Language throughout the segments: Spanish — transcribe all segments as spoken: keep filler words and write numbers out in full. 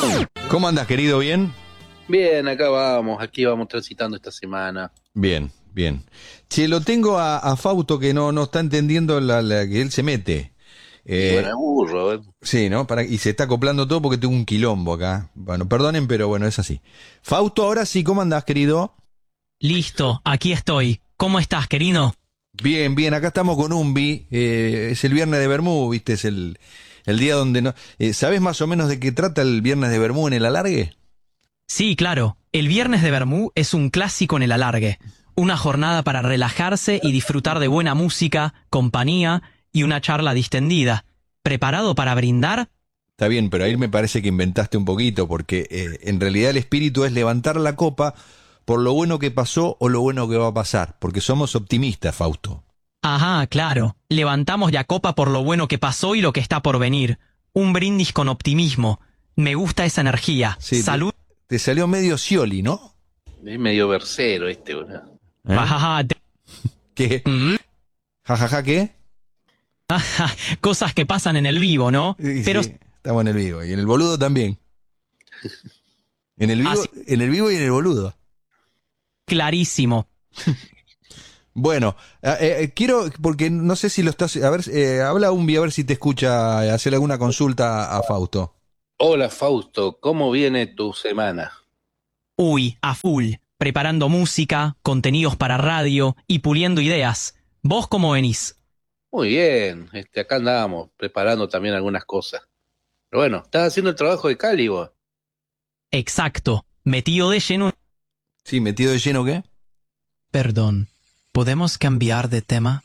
¿Cómo andas, querido? ¿Bien? Bien, acá vamos, aquí vamos transitando esta semana. Bien, bien. Che, lo tengo a, a Fausto que no, no está entendiendo la, la que él se mete. Y Eh, bueno, es burro, ¿eh? sí, ¿no? Para, y se está acoplando todo porque tengo un quilombo acá. Bueno, perdonen, pero bueno, es así. Fausto, ahora sí, ¿cómo andás, querido? Listo, aquí estoy. ¿Cómo estás, querido? Bien, bien, acá estamos con Umbi. Eh, es el viernes de Bermú, ¿viste? Es el, el día donde no... Eh, ¿Sabés más o menos de qué trata el viernes de Bermú en el alargue? Sí, claro. El viernes de Bermú es un clásico en el alargue. Una jornada para relajarse y disfrutar de buena música, compañía y una charla distendida. ¿Preparado para brindar? Está bien, pero ahí me parece que inventaste un poquito, porque eh, en realidad el espíritu es levantar la copa por lo bueno que pasó o lo bueno que va a pasar, porque somos optimistas, Fausto. Ajá, claro. Levantamos ya copa por lo bueno que pasó y lo que está por venir. Un brindis con optimismo. Me gusta esa energía. Sí, Salud. Te, te salió medio Scioli, ¿no? Es medio versero este, boludo. ¿Eh? Ajaja, te- ¿Qué? Mm. ¿Jajaja qué? Ajá, cosas que pasan en el vivo, ¿no? Sí, Pero sí, estamos en el vivo, y en el boludo también. En el vivo, Así- en el vivo y en el boludo. clarísimo. Bueno, eh, eh, quiero, porque no sé si lo estás, a ver, eh, habla Umbi, a ver si te escucha, eh, hacerle alguna consulta a Fausto. Hola Fausto, ¿cómo viene tu semana? Uy, a full. Preparando música, contenidos para radio y puliendo ideas. ¿Vos cómo venís? Muy bien, este, acá andamos, preparando también algunas cosas. Pero bueno, ¿estás haciendo el trabajo de Cali vos? Exacto. Metido de lleno. Sí, metido de lleno, ¿qué? Perdón. ¿Podemos cambiar de tema?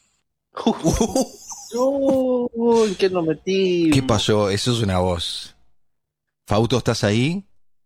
Uy, ¿qué nos metí? ¿Qué pasó? Eso es una voz. Fausto, ¿estás ahí?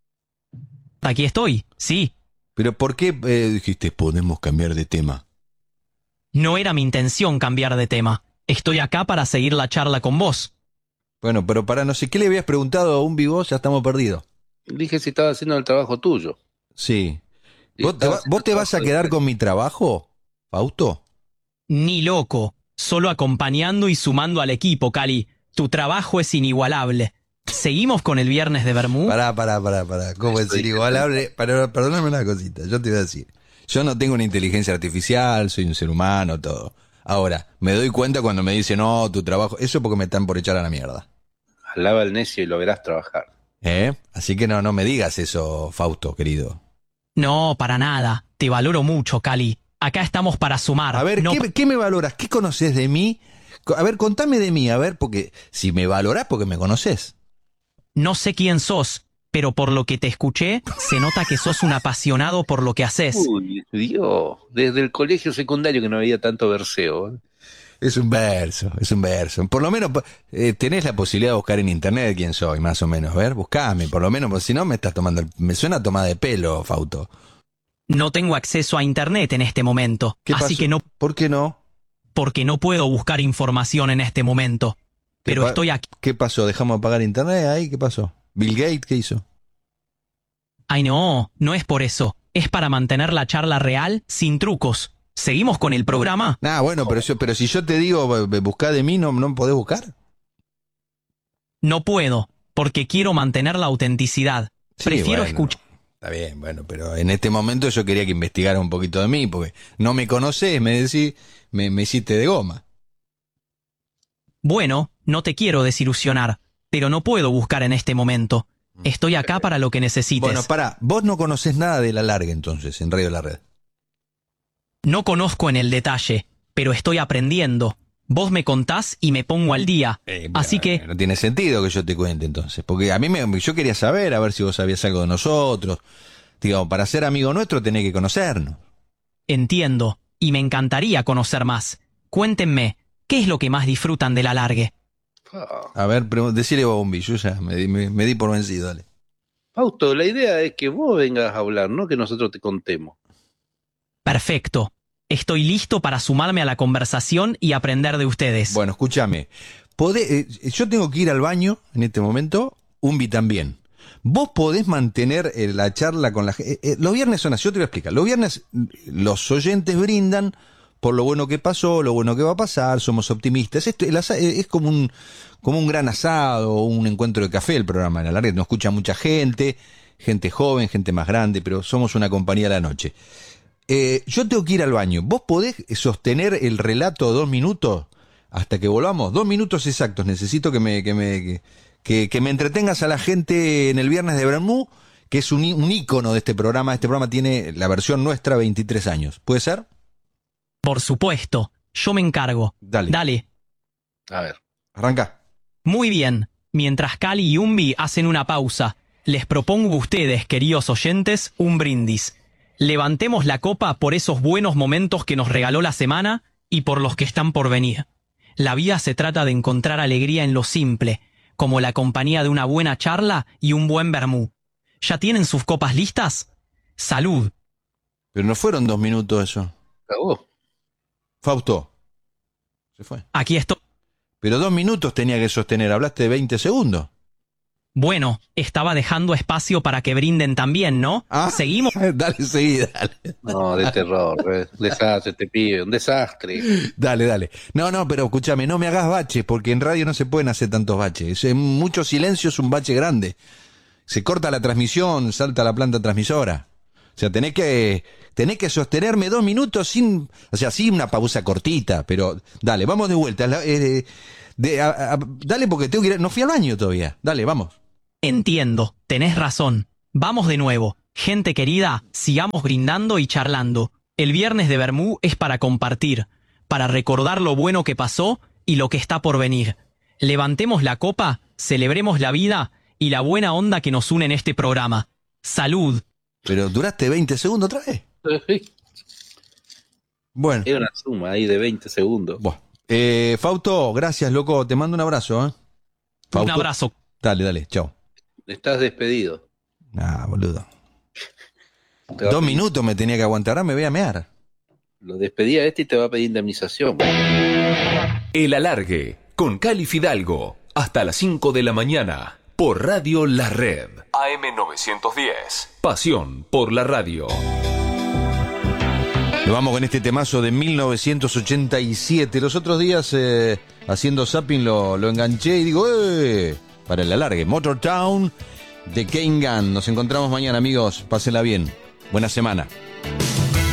Aquí estoy. Sí. ¿Pero por qué eh, dijiste podemos cambiar de tema? No era mi intención cambiar de tema. Estoy acá para seguir la charla con vos. Bueno, pero para no sé, ¿qué le habías preguntado a Umbi vos? Ya estamos perdidos. Dije si estaba haciendo el trabajo tuyo. Sí. Sí, ¿Vos te, estaba va- haciendo vos te el vas a trabajo de quedar Cali. con mi trabajo, Fausto? Ni loco. Solo acompañando y sumando al equipo, Cali. Tu trabajo es inigualable. ¿Seguimos con el viernes de Bermú? Pará, pará, pará, pará. ¿Cómo Estoy decir igualable? Para, perdóname una cosita, yo te voy a decir. Yo no tengo una inteligencia artificial, soy un ser humano, todo. Ahora, me doy cuenta cuando me dicen, no, tu trabajo, eso es porque me están por echar a la mierda. Alaba al necio y lo verás trabajar. ¿Eh? Así que no, no me digas eso, Fausto, querido. No, para nada. Te valoro mucho, Cali. Acá estamos para sumar. A ver, no ¿qué, ¿qué me valoras? ¿Qué conoces de mí? Co- A ver, contame de mí, a ver, porque si me valorás, porque me conoces. No sé quién sos, pero por lo que te escuché, se nota que sos un apasionado por lo que haces. Uy, Dios, desde el colegio secundario que no había tanto verseo. ¿eh? Es un verso, es un verso. Por lo menos eh, tenés la posibilidad de buscar en internet quién soy, más o menos. A ver, buscame, por lo menos, porque si no me estás tomando, el- me suena tomada de pelo, Fausto. No tengo acceso a internet en este momento, ¿Qué así pasó? que no, ¿Por qué no? porque no puedo buscar información en este momento. ¿Qué Pero pa- estoy aquí. ¿Qué pasó? ¿Dejamos de pagar internet ahí? ¿Qué pasó? ¿Bill Gates qué hizo? Ay, no, no es por eso. Es para mantener la charla real sin trucos. ¿Seguimos con el programa? Ah, bueno, pero, yo, pero si yo te digo, bu- bu- buscá de mí, ¿no, no podés buscar? No puedo, porque quiero mantener la autenticidad. Sí, Prefiero bueno, escuchar. Está bien, bueno, pero en este momento yo quería que investigara un poquito de mí, porque no me conocés, me decís, me, me hiciste de goma. Bueno, no te quiero desilusionar, pero no puedo buscar en este momento. Estoy acá para lo que necesites. Bueno, pará, vos no conocés nada de La Larga entonces, en Radio La Red. No conozco en el detalle, pero estoy aprendiendo. Vos me contás y me pongo al día. Eh, Así bueno, que, no tiene sentido que yo te cuente entonces, porque a mí me, yo quería saber, a ver si vos sabías algo de nosotros. Digamos, para ser amigo nuestro tenés que conocernos. entiendo, y me encantaría conocer más. Cuéntenme, ¿qué es lo que más disfrutan del alargue? Ah. A ver, pero decile vos, Bombi, yo ya me, di- me, me di por vencido, dale. Fausto, la idea es que vos vengas a hablar, no que nosotros te contemos. Perfecto. Estoy listo para sumarme a la conversación y aprender de ustedes. Bueno, escúchame. Podé- eh, yo tengo que ir al baño en este momento, Umbi también. Vos podés mantener eh, la charla con la gente. Eh, eh, los viernes son así, yo te voy a explicar. Los viernes mm, los oyentes brindan por lo bueno que pasó, lo bueno que va a pasar, somos optimistas. Esto, el asa- es como un, como un gran asado, un encuentro de café el programa, en la larga nos escucha mucha gente, gente joven, gente más grande, pero somos una compañía a la noche. Eh, yo tengo que ir al baño. ¿Vos podés sostener el relato dos minutos hasta que volvamos? Dos minutos exactos. Necesito que me, que me, que, que, que me entretengas a la gente en el Viernes de Bermú, que es un, í- un ícono de este programa. Este programa tiene la versión nuestra veintitrés años. ¿Puede ser? Por supuesto, yo me encargo. Dale. Dale. A ver. Arranca. Muy bien. Mientras Cali y Umbi hacen una pausa, les propongo a ustedes, queridos oyentes, un brindis. Levantemos la copa por esos buenos momentos que nos regaló la semana y por los que están por venir. La vida se trata de encontrar alegría en lo simple, como la compañía de una buena charla y un buen vermú. ¿Ya tienen sus copas listas? ¡Salud! Pero no fueron dos minutos eso. Acabó. Fausto. Se fue. Aquí estoy. Pero dos minutos tenía que sostener. Hablaste de veinte segundos. Bueno, estaba dejando espacio para que brinden también, ¿no? Ah, ¿Seguimos? Dale, seguí, dale. No, de terror. eh. Desastre, te pibe, un desastre. Dale, dale. No, no, pero escúchame, no me hagas baches, porque en radio no se pueden hacer tantos baches. Es- mucho silencio es un bache grande. Se corta la transmisión, salta la planta transmisora. O sea, tenés que, tenés que sostenerme dos minutos sin, o sea, sí una pausa cortita, pero dale, vamos de vuelta. La- eh, de- a- a- dale, porque tengo que ir, no fui al baño todavía. Dale, vamos. Entiendo, tenés razón. Vamos de nuevo. Gente querida, sigamos brindando y charlando. El Viernes de Bermú es para compartir, para recordar lo bueno que pasó y lo que está por venir. Levantemos la copa, celebremos la vida y la buena onda que nos une en este programa. ¡Salud! Pero duraste veinte segundos otra vez. Bueno, Era una suma ahí de veinte segundos. bueno. Eh, Fausto, gracias, loco. Te mando un abrazo, ¿eh? Un Fausto. abrazo. Dale, dale, chao. Estás despedido. Ah, boludo. Te va a Dos pedir- minutos me tenía que aguantar, ahora me voy a mear. Lo despedí a este y te va a pedir indemnización. El Alargue, con Cali Fidalgo, hasta las cinco de la mañana, por Radio La Red. A M novecientos diez. Pasión por la radio. Nos vamos con este temazo de mil novecientos ochenta y siete. Los otros días, eh, haciendo zapping, lo, lo enganché y digo, ¡eh! Para el alargue. Motortown de Kane Gunn. Nos encontramos mañana, amigos. Pásenla bien. Buena semana.